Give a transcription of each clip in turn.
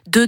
de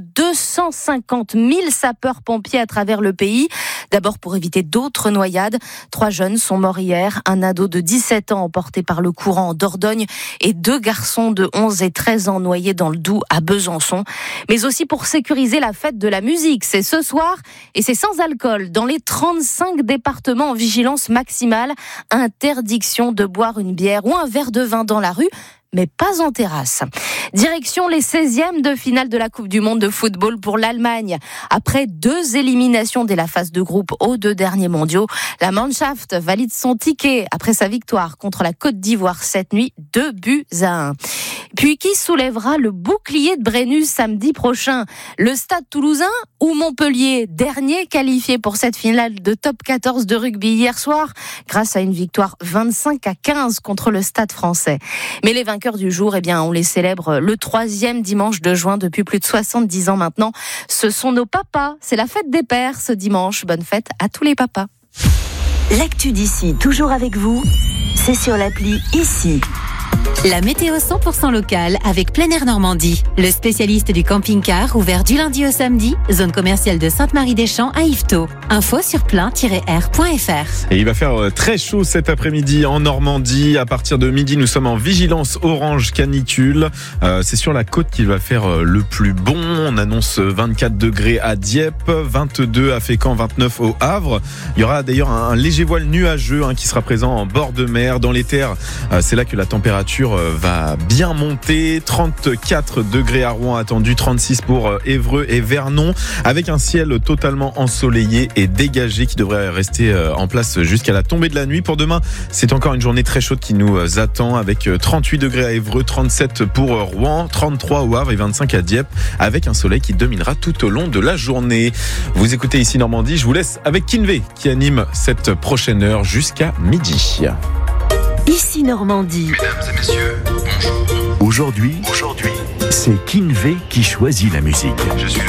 250 000 sapeurs-pompiers à travers le pays. D'abord pour éviter d'autres noyades. 3 jeunes sont morts hier. Un ado de 17 ans emporté par le courant en Dordogne et 2 garçons de 11 et 13 ans noyés dans le Doubs à Besançon. Mais aussi pour sécuriser la fête de la musique. C'est ce soir et c'est sans alcool. Dans les 35 départements en vigilance maximale, interdiction de boire une bière ou un verre de vin dans la rue, mais pas en terrasse. Direction les 16e de finale de la Coupe du Monde de football pour l'Allemagne. Après 2 éliminations dès la phase de groupe aux 2 derniers mondiaux, la Mannschaft valide son ticket après sa victoire contre la Côte d'Ivoire cette nuit, 2-1. Puis qui soulèvera le bouclier de Brennus samedi prochain? Le Stade Toulousain ou Montpellier, dernier qualifié pour cette finale de top 14 de rugby hier soir, grâce à une victoire 25-15 contre le Stade Français. Mais les vainqueurs du jour, on les célèbre le 3e dimanche de juin depuis plus de 70 ans maintenant. Ce sont nos papas. C'est la fête des pères ce dimanche. Bonne fête à tous les papas. L'actu d'ici, toujours avec vous, c'est sur l'appli Ici. La météo 100% locale avec Plein Air Normandie. Le spécialiste du camping-car ouvert du lundi au samedi, zone commerciale de Sainte-Marie-des-Champs à Yvetot. Info sur plein-air.fr. Et il va faire très chaud cet après-midi en Normandie. À partir de midi, nous sommes en vigilance orange canicule. C'est sur la côte qu'il va faire le plus bon. On annonce 24 degrés à Dieppe, 22 à Fécamp, 29 au Havre. Il y aura d'ailleurs un léger voile nuageux qui sera présent en bord de mer. Dans les terres, c'est là que la température va bien monter. 34 degrés à Rouen attendu, 36 pour Évreux et Vernon, avec un ciel totalement ensoleillé et dégagé qui devrait rester en place jusqu'à la tombée de la nuit. Pour demain, c'est encore une journée très chaude qui nous attend, avec 38 degrés à Évreux, 37 pour Rouen, 33 au Havre et 25 à Dieppe, avec un soleil qui dominera tout au long de la journée. Vous écoutez Ici Normandie, je vous laisse avec Kinvé qui anime cette prochaine heure jusqu'à midi. Ici Normandie. Mesdames et messieurs, bonjour. Aujourd'hui, c'est Kinvé qui choisit la musique. Je suis